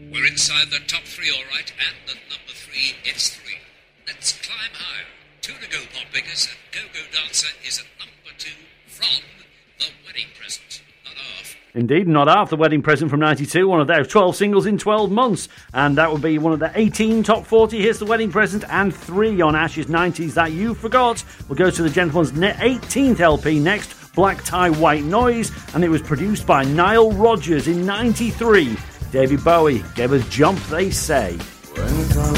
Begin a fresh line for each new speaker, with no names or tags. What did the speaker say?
We're inside the top three, all right, and at number 3, it's 3. Let's climb higher. 2 to go, Pop Pickers, and Go-Go Dancer is at number 2 from The Wedding Present. Not half.
Indeed, Not Half, The Wedding Present from 92, one of their 12 singles in 12 months. And that would be one of the 18 top 40 hits, The Wedding Present, and 3 on Ash's 90s That You Forgot. We'll go to the gentleman's 18th LP next, Black Tie White Noise, and it was produced by Nile Rodgers in 93. David Bowie gave us Jump, They Say.
When